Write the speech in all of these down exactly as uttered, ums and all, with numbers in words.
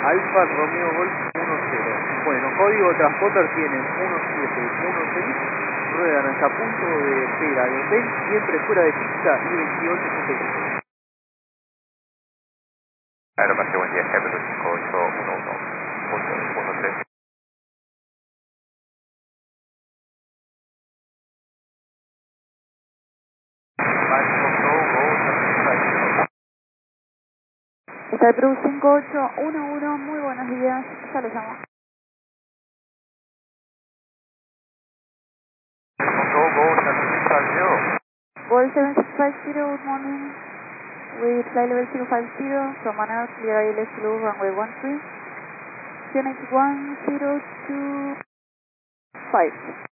Alfa Romeo Golf uno cero. Bueno, código transporter tienen uno siete uno seis, ruedan hasta punto de espera de hotel, siempre fuera de pista y veintiocho sesenta y cinco. Aeropace, buen día, Capitol cinco ocho uno uno punto uno tres. Skybrus cinco ocho uno uno, muy buenos días, ya lo llamo. Gol seven six five zero, good morning. With flight level zero five zero, from Manaus, clear I L S Blue, runway one three. Q N H one zero two five.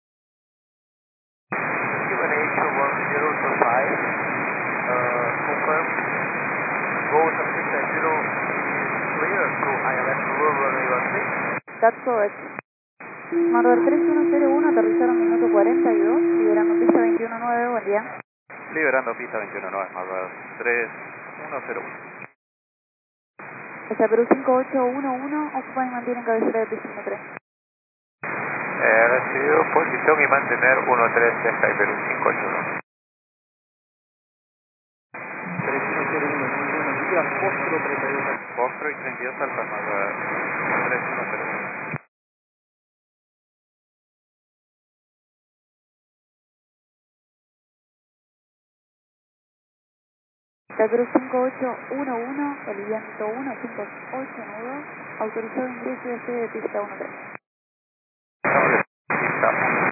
Q N H one zero two five, uh, confirm. Go seven six five zero is clear to I L S Blue, runway one three. That's correct. Mardor tres uno cero uno, aterrizaron minuto cuarenta y dos, liberando pista veintiuno nueve, buen día. Liberando pista veintiuno nueve, Mardor tres uno cero uno. Skybrus cinco ocho uno uno, ocupa y mantiene cabecera de pista uno tres. Eh, recibido posición y mantener uno tres de Skybrus cinco ocho uno. tres uno cero uno, muy buenos días, Fostro treinta y dos. Foxtrot y treinta y dos Alfa, Mardor tres uno cero uno. Skybrus cinco ocho uno uno, el viento uno cinco ocho nudos, autorizado ingreso de sede de pista uno tres. Pista